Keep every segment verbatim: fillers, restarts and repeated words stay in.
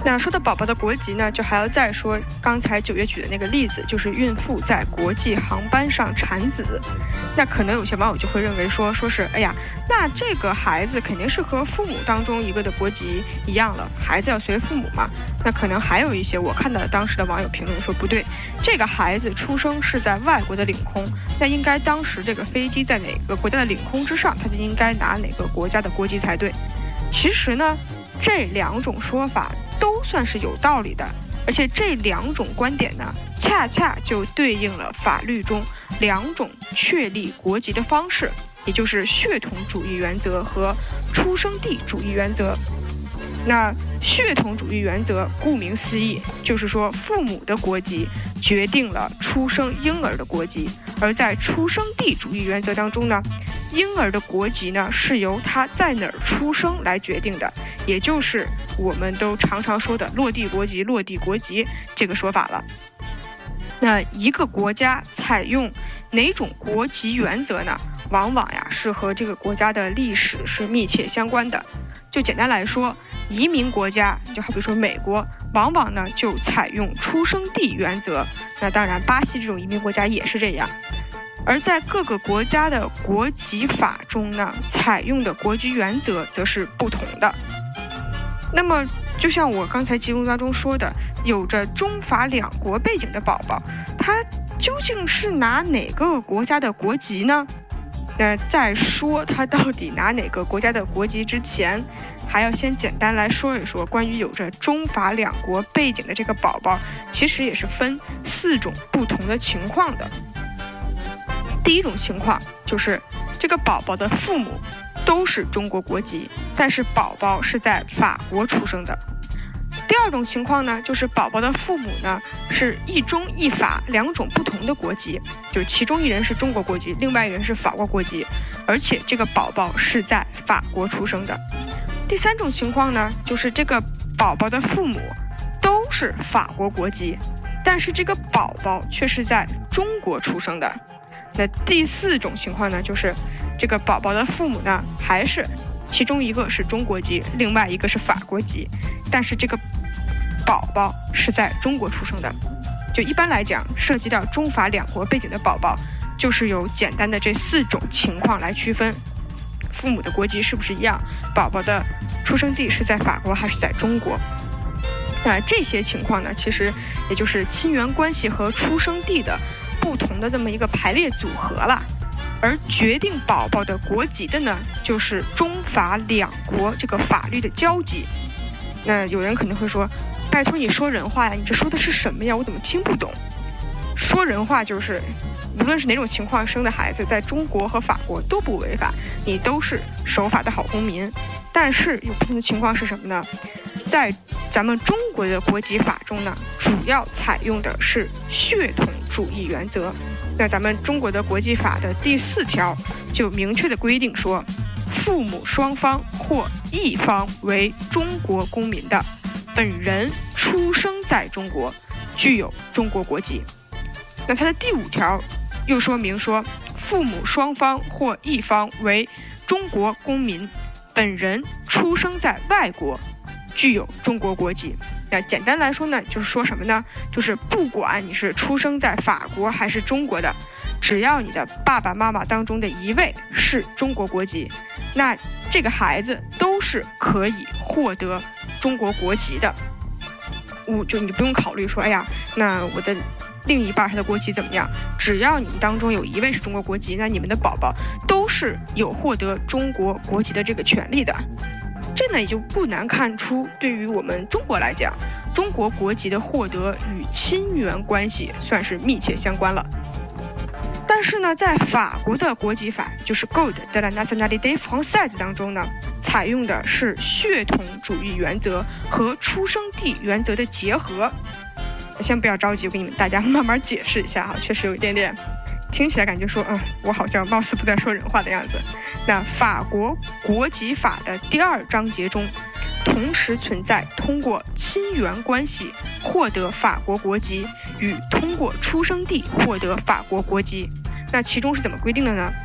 那说到宝宝的国籍呢，就还要再说刚才九月举的那个例子，就是孕妇在国际航班上产子。那可能有些网友就会认为说，说是哎呀，那这个孩子肯定是和父母当中一个的国籍一样了，孩子要随父母嘛。那可能还有一些我看到当时的网友评论说，不对，这个孩子出生是在外国的领空，那应该当时这个飞机在哪个国家的领空之上，他就应该拿哪个国家的国籍才对。其实呢，这两种说法都算是有道理的，而且这两种观点呢，恰恰就对应了法律中两种确立国籍的方式，也就是血统主义原则和出生地主义原则。那血统主义原则顾名思义，就是说父母的国籍决定了出生婴儿的国籍，而在出生地主义原则当中呢，婴儿的国籍呢是由他在哪儿出生来决定的，也就是我们都常常说的落地国籍落地国籍这个说法了。那一个国家采用哪种国籍原则呢，往往呀是和这个国家的历史是密切相关的。就简单来说，移民国家就好比说美国，往往呢就采用出生地原则，那当然巴西这种移民国家也是这样。而在各个国家的国籍法中呢，采用的国籍原则则是不同的。那么就像我刚才节目当中说的，有着中法两国背景的宝宝，他究竟是拿哪个国家的国籍呢？那在说他到底拿哪个国家的国籍之前，还要先简单来说一说关于有着中法两国背景的这个宝宝，其实也是分四种不同的情况的。第一种情况就是这个宝宝的父母都是中国国籍，但是宝宝是在法国出生的。第二种情况呢，就是宝宝的父母呢是一中一法两种不同的国籍，就其中一人是中国国籍，另外一人是法国国籍，而且这个宝宝是在法国出生的。第三种情况呢，就是这个宝宝的父母都是法国国籍，但是这个宝宝却是在中国出生的。那第四种情况呢，就是这个宝宝的父母呢还是其中一个是中国籍，另外一个是法国籍，但是这个宝宝是在中国出生的。就一般来讲，涉及到中法两国背景的宝宝，就是有简单的这四种情况来区分父母的国籍是不是一样，宝宝的出生地是在法国还是在中国。那这些情况呢，其实也就是亲缘关系和出生地的不同的这么一个排列组合了。而决定宝宝的国籍的呢，就是中法两国这个法律的交集。那有人可能会说，拜托你说人话呀，你这说的是什么呀？我怎么听不懂？说人话就是，无论是哪种情况生的孩子，在中国和法国都不违法，你都是守法的好公民。但是有不同的情况是什么呢？在咱们中国的国籍法中呢，主要采用的是血统主义原则。那咱们中国的国际法的第四条就明确的规定说，父母双方或一方为中国公民的，本人出生在中国，具有中国国籍。那它的第五条又说明说，父母双方或一方为中国公民，本人出生在外国，具有中国国籍。那简单来说呢，就是说什么呢？就是不管你是出生在法国还是中国的，只要你的爸爸妈妈当中的一位是中国国籍，那这个孩子都是可以获得中国国籍的。我就你不用考虑说，哎呀，那我的另一半他的国籍怎么样？只要你们当中有一位是中国国籍，那你们的宝宝都是有获得中国国籍的这个权利的。这呢也就不难看出，对于我们中国来讲，中国国籍的获得与亲缘关系算是密切相关了。但是呢，在法国的国籍法，就是 Code de la nationalité française 当中呢，采用的是血统主义原则和出生地原则的结合。先不要着急，我给你们大家慢慢解释一下哈，确实有一点点听起来感觉说，嗯，我好像貌似不在说人话的样子。那法国国籍法的第二章节中，同时存在通过亲缘关系获得法国国籍与通过出生地获得法国国籍。那其中是怎么规定的呢？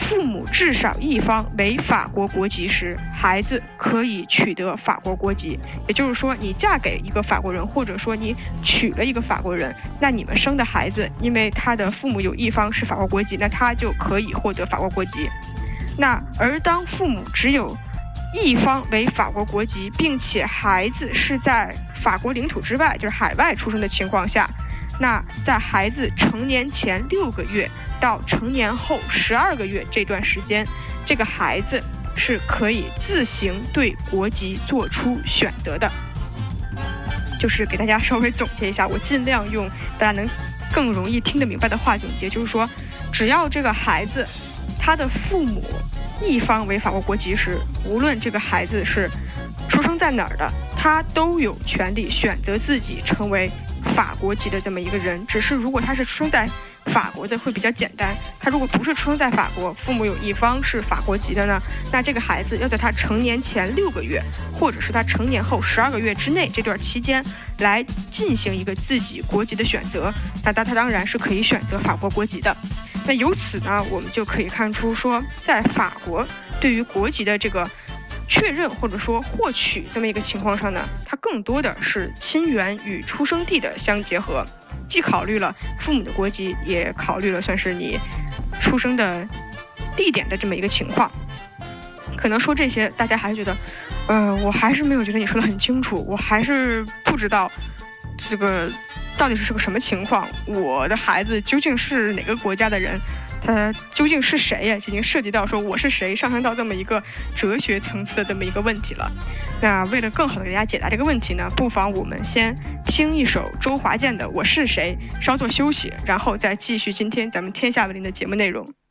父母至少一方为法国国籍时，孩子可以取得法国国籍。也就是说，你嫁给一个法国人，或者说你娶了一个法国人，那你们生的孩子，因为他的父母有一方是法国国籍，那他就可以获得法国国籍。那而当父母只有一方为法国国籍，并且孩子是在法国领土之外，就是海外出生的情况下，那在孩子成年前六个月到成年后十二个月这段时间，这个孩子是可以自行对国籍做出选择的。就是给大家稍微总结一下，我尽量用大家能更容易听得明白的话总结，就是说，只要这个孩子他的父母一方为法国国籍时，无论这个孩子是出生在哪儿的，他都有权利选择自己成为法国籍的这么一个人。只是如果他是出生在法国的会比较简单，他如果不是出生在法国，父母有一方是法国籍的呢，那这个孩子要在他成年前六个月，或者是他成年后十二个月之内这段期间来进行一个自己国籍的选择，那他当然是可以选择法国国籍的。那由此呢，我们就可以看出说，在法国对于国籍的这个确认或者说获取这么一个情况上呢，它更多的是亲缘与出生地的相结合，既考虑了父母的国籍，也考虑了算是你出生的地点的这么一个情况。可能说这些大家还是觉得呃，我还是没有觉得你说的很清楚，我还是不知道这个到底是个什么情况，我的孩子究竟是哪个国家的人，他究竟是谁呀？已经涉及到说我是谁，上升到这么一个哲学层次的这么一个问题了。那为了更好的给大家解答这个问题呢，不妨我们先听一首周华健的《我是谁》，稍作休息，然后再继续今天咱们天下为邻的节目内容。